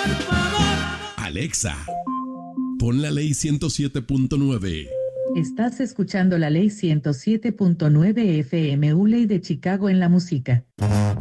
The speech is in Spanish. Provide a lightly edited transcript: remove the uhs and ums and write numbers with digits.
Alexa, pon la ley 107.9. Estás escuchando la ley 107.9 FM, ley de Chicago en la música.